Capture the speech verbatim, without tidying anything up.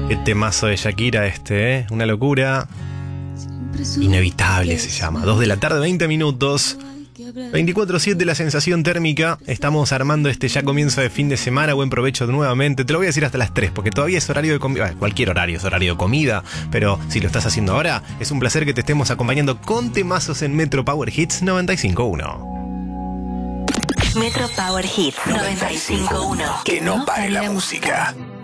Qué temazo de Shakira este, ¿eh? Una locura. Inevitable se llama. Dos de la tarde, veinte minutos. veinticuatro siete la sensación térmica. Estamos armando este ya comienzo de fin de semana. Buen provecho nuevamente. Te lo voy a decir hasta las tres porque todavía es horario de comida. Cualquier horario es horario de comida, pero si lo estás haciendo ahora, es un placer que te estemos acompañando con temazos en Metro Power Hits noventa y cinco punto uno. Metro Power Hits noventa y cinco punto uno. Que no pare la música.